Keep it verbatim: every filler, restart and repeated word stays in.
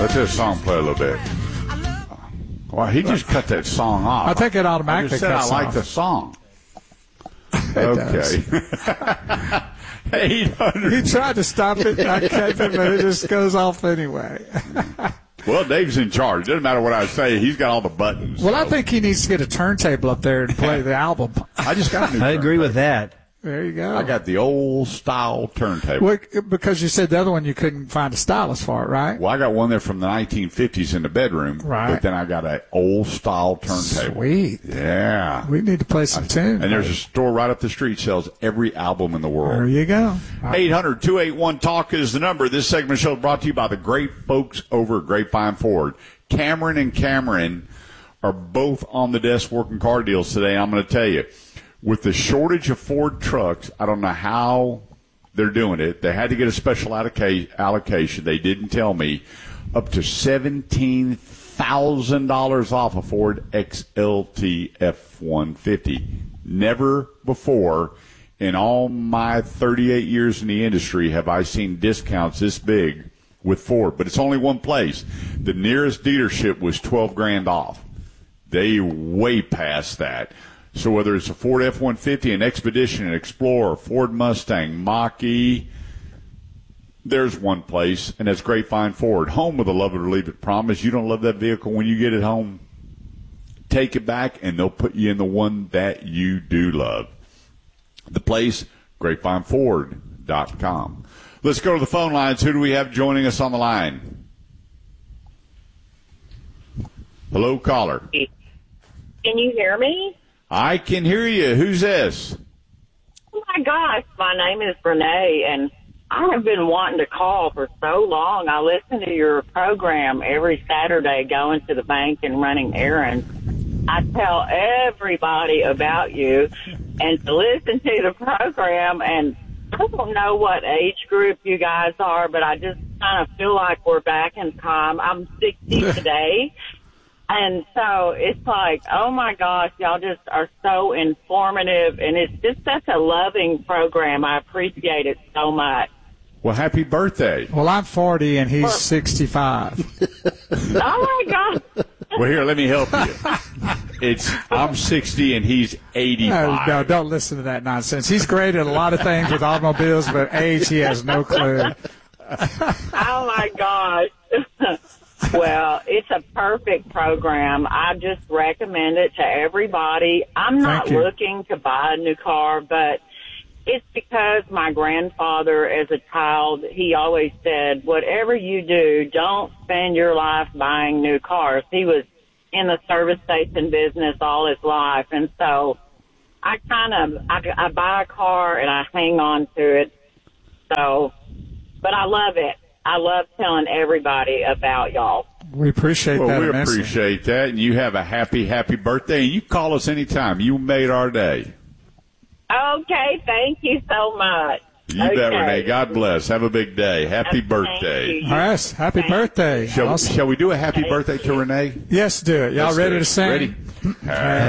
Let this song play a little bit. Well, he just cut that song off. I think it I automatically just said I cuts like off. the song. Okay. eight hundred He tried to stop it, I kept it, but it just goes off anyway. Well, Dave's in charge. Doesn't matter what I say. He's got all the buttons. Well, so. I think he needs to get a turntable up there and play the album. I just got a new I agree with that. There you go. I got the old style turntable. Well, because you said the other one you couldn't find a stylus for it, right? Well, I got one there from the nineteen fifties in the bedroom. Right. But then I got an old style turntable. Sweet. Yeah. We need to play some tunes. And there's a store right up the street sells every album in the world. There you go. eight hundred two eight one talk is the number. This segment of the show is brought to you by the great folks over at Grapevine Ford. Cameron and Cameron are both on the desk working car deals today. I'm going to tell you, with the shortage of Ford trucks, I don't know how they're doing it. They had to get a special alloca- allocation. They didn't tell me. Up to seventeen thousand dollars off a Ford X L T F one fifty. Never before in all my thirty-eight years in the industry have I seen discounts this big with Ford. But it's only one place. The nearest dealership was twelve grand off. They way past that. So whether it's a Ford F one fifty, an Expedition, an Explorer, Ford Mustang, Mach-E, there's one place, and that's Grapevine Ford. Home with a love it or leave it promise. You don't love that vehicle when you get it home, take it back, and they'll put you in the one that you do love. The place, grapevine ford dot com. Let's go to the phone lines. Who do we have joining us on the line? Hello, caller. Can you hear me? I can hear you. Who's this? Oh, my gosh. My name is Renee, and I have been wanting to call for so long. I listen to your program every Saturday going to the bank and running errands. I tell everybody about you, and to listen to the program, and I don't know what age group you guys are, but I just kind of feel like we're back in time. I'm sixty today. And so it's like, oh, my gosh, y'all just are so informative, and it's just such a loving program. I appreciate it so much. Well, happy birthday. Well, I'm forty, and he's sixty-five. Oh, my God. Well, here, let me help you. It's I'm sixty, and he's eighty-five. No, no, don't listen to that nonsense. He's great at a lot of things with automobiles, but age, he has no clue. Oh, my gosh. Well, it's a perfect program. I just recommend it to everybody. I'm not looking to buy a new car, but it's because my grandfather, as a child, he always said, whatever you do, don't spend your life buying new cars. He was in the service station business all his life. And so I kind of, I, I buy a car and I hang on to it. So, but I love it. I love telling everybody about y'all. We appreciate well, that we immensely. appreciate that, and you have a happy, happy birthday. And you call us anytime. You made our day. Okay, thank you so much. You okay. bet, Renee. God bless. Have a big day. Happy Thank birthday. you. All right, happy Thank birthday. Shall, Awesome. shall we do a happy Thank birthday to you. Renee? Yes, do it. Y'all Let's ready do it. to sing? Ready? All right.